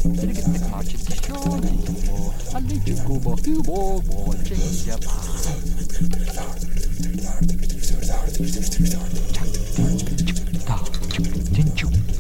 Ticket march it show a little go who walk change